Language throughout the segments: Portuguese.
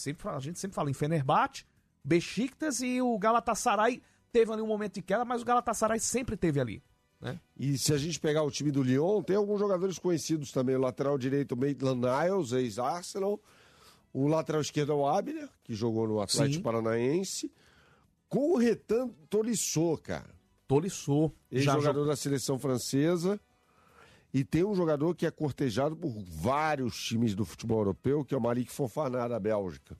A gente sempre fala em Fenerbahçe, Beşiktaş e o Galatasaray teve ali um momento de queda, mas o Galatasaray sempre teve ali, né? E se a gente pegar o time do Lyon, tem alguns jogadores conhecidos também. O lateral direito, o Maitland Niles, ex-Arsenal. O lateral esquerdo é o Abner, que jogou no Atlético Paranaense. Com o Retan Tolisso, cara. Tolisso. Ex-jogador da seleção francesa. E tem um jogador que é cortejado por vários times do futebol europeu, que é o Malik Fofana, da Bélgica.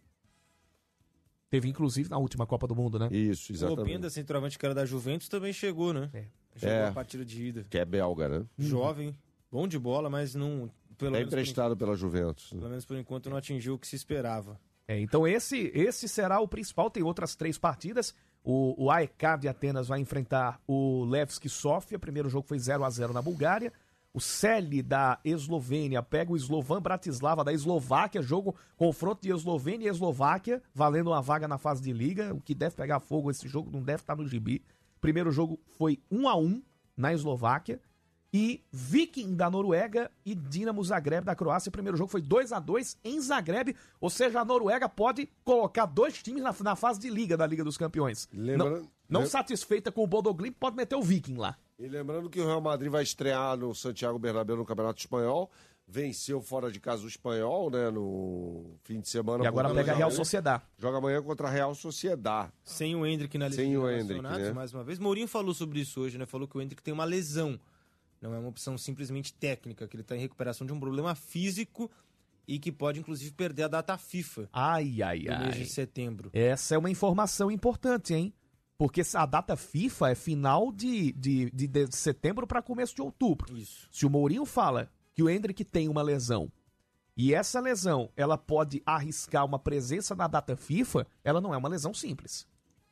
Teve, inclusive, na última Copa do Mundo, né? Isso, exatamente. O Openda, centroavante que era da Juventus, também chegou, né? Jogou a partida de ida. Que é belga, né? Jovem, bom de bola, mas não... É emprestado pela Juventus. Pelo menos por enquanto não atingiu o que se esperava. Então esse será o principal. Tem outras 3 partidas. O AEK de Atenas vai enfrentar o Levski Sofia. O primeiro jogo foi 0-0 na Bulgária. O Celje da Eslovênia pega o Slovan Bratislava da Eslováquia. Jogo, confronto de Eslovênia e Eslováquia, valendo uma vaga na fase de liga. O que deve pegar fogo, esse jogo não deve estar no gibi. Primeiro jogo foi 1-1 na Eslováquia. E Viking da Noruega e Dinamo Zagreb da Croácia. O primeiro jogo foi 2-2 em Zagreb. Ou seja, a Noruega pode colocar 2 times na fase de liga da Liga dos Campeões. Não satisfeita com o Bodo Glimt, pode meter o Viking lá. E lembrando que o Real Madrid vai estrear no Santiago Bernabéu no Campeonato Espanhol. Venceu fora de casa o Espanhol, né, no fim de semana. E agora pega a Real Sociedad. Joga amanhã contra a Real Sociedad. Sem o Endrick na lista de relacionados, né? Mais uma vez. Mourinho falou sobre isso hoje, né? Falou que o Endrick tem uma lesão. Não é uma opção simplesmente técnica, que ele está em recuperação de um problema físico e que pode, inclusive, perder a data FIFA. No mês de setembro. Essa é uma informação importante, hein? Porque a data FIFA é final de setembro para começo de outubro. Isso. Se o Mourinho fala que o Endrick tem uma lesão e essa lesão ela pode arriscar uma presença na data FIFA, ela não é uma lesão simples.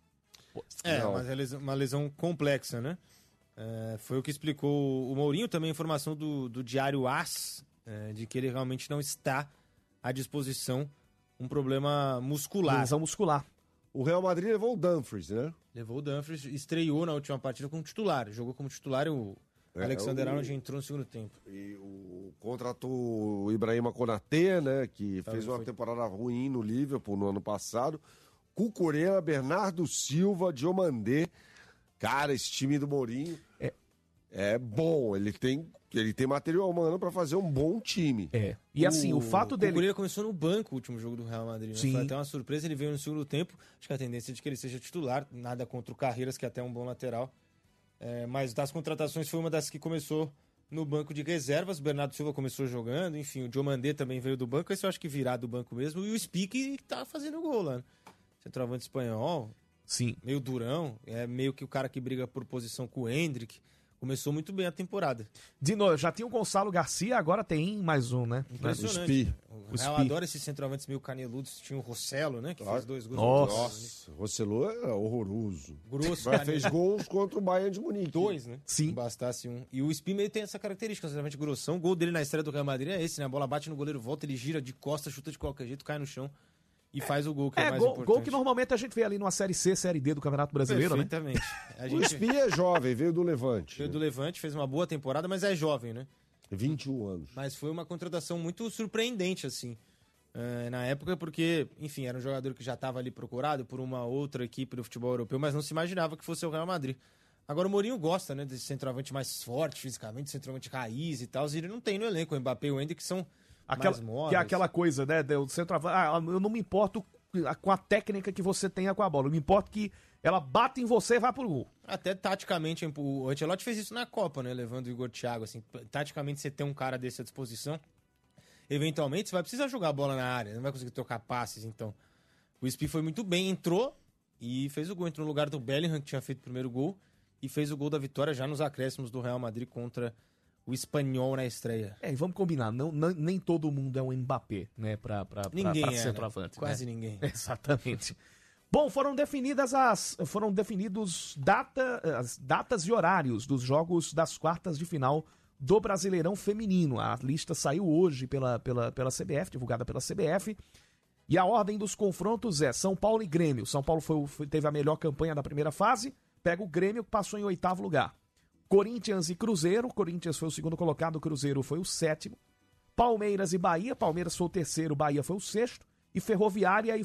Mas é uma lesão complexa, né? Foi o que explicou o Mourinho, também a informação do Diário AS, de que ele realmente não está à disposição, um problema muscular. Lesão muscular. O Real Madrid levou o Dumfries, né? Levou o Dumfries, estreou na última partida como titular, jogou como titular e o Alexander Arnold entrou no segundo tempo. E contratou o Ibrahima Konaté, né, que fez uma temporada ruim no Liverpool no ano passado. Cucurella, Bernardo Silva, Diomandé. Cara, esse time do Mourinho é bom, ele tem material humano pra fazer um bom time. E assim, o fato dele... O Cucurella começou no banco o último jogo do Real Madrid, né? Foi até uma surpresa, ele veio no segundo tempo, acho que a tendência é de que ele seja titular, nada contra o Carreiras, que é até um bom lateral, mas das contratações foi uma das que começou no banco de reservas, o Bernardo Silva começou jogando, enfim, o Diomandé também veio do banco, esse eu acho que virá do banco mesmo, e o Spique tá fazendo gol lá, né? Centroavante espanhol... Sim. Meio durão, é meio que o cara que briga por posição com o Endrick. Começou muito bem a temporada. De novo, já tinha o Gonçalo Garcia, agora tem mais um, né? Impressionante. O Real adora esses centroavantes meio caneludos. Tinha o Rossello, né? Que fez 2 gols. Nossa, o Rossello é horroroso. Grosso. Fez gols contra o Bayern de Munique. 2, né? Sim. Não bastasse um. E o Spi meio tem essa característica, centroavante grossão. O gol dele na estreia do Real Madrid é esse, né? A bola bate no goleiro, volta, ele gira de costas, chuta de qualquer jeito, cai no chão. E faz o gol, que é mais importante. Gol que normalmente a gente vê ali numa Série C, Série D do Campeonato Brasileiro, perfeitamente. Né? O Spi é jovem, veio do Levante. Veio do Levante, fez uma boa temporada, mas é jovem, né? 21 anos. Mas foi uma contratação muito surpreendente, assim, na época, porque, enfim, era um jogador que já estava ali procurado por uma outra equipe do futebol europeu, mas não se imaginava que fosse o Real Madrid. Agora o Mourinho gosta, né, desse centroavante mais forte fisicamente, centroavante raiz e tal, e ele não tem no elenco o Mbappé e o Endrick, que são... Que é aquela coisa, né? Do centroavante. Eu não me importo com a técnica que você tenha com a bola. Eu me importo que ela bate em você e vai pro gol. Até taticamente, o Ancelotti fez isso na Copa, né? Levando o Igor Thiago, assim. Taticamente, você tem um cara desse à disposição. Eventualmente, você vai precisar jogar a bola na área. Não vai conseguir trocar passes, então. O Spi foi muito bem, entrou e fez o gol. Entrou no lugar do Bellingham, que tinha feito o primeiro gol. E fez o gol da vitória já nos acréscimos do Real Madrid contra o Espanhol na estreia. E vamos combinar, nem todo mundo é um Mbappé, né, pra centroavante. Né? Quase ninguém. Exatamente. Bom, foram definidos as datas e horários dos jogos das quartas de final do Brasileirão Feminino. A lista saiu hoje pela CBF, divulgada pela CBF. E a ordem dos confrontos é São Paulo e Grêmio. São Paulo teve a melhor campanha da primeira fase, pega o Grêmio, que passou em 8º lugar. Corinthians e Cruzeiro, Corinthians foi o segundo colocado, Cruzeiro foi o 7º. Palmeiras e Bahia, Palmeiras foi o 3º, Bahia foi o 6º. E Ferroviária e